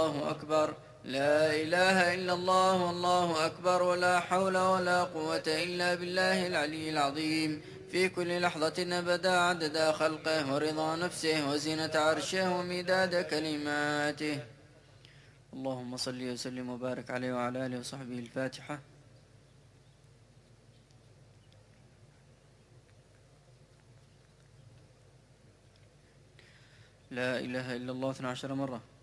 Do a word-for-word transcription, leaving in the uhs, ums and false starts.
والله أكبر. لا إله إلا الله والله أكبر. ولا حول ولا قوة إلا بالله العلي العظيم. في كل لحظة أبدا عدد خلقه ورضا نفسه وزنة عرشه ومداد كلماته. اللهم صل وسلم وبارك عليه وعلى آله وصحبه. الفاتحة. لا إله إلا الله اثنى عشر مرة.